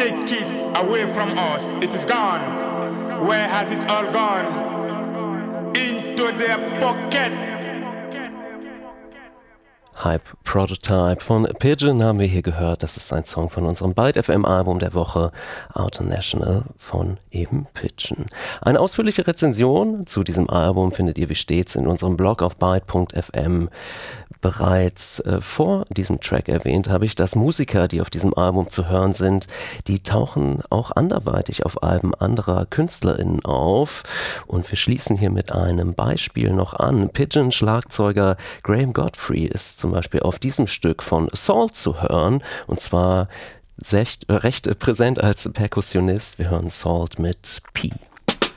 take it away from us. It is gone. Where has it all gone? Into their pocket. Hype Prototype von Pigeon haben wir hier gehört. Das ist ein Song von unserem Byte FM Album der Woche, Outer National von eben Pigeon. Eine ausführliche Rezension zu diesem Album findet ihr wie stets in unserem Blog auf byte.fm. Bereits vor diesem Track erwähnt habe ich, dass Musiker, die auf diesem Album zu hören sind, die tauchen auch anderweitig auf Alben anderer KünstlerInnen auf. Und wir schließen hier mit einem Beispiel noch an. Pigeon-Schlagzeuger Graham Godfrey ist zum Beispiel auf diesem Stück von Salt zu hören. Und zwar recht präsent als Perkussionist. Wir hören Salt mit P.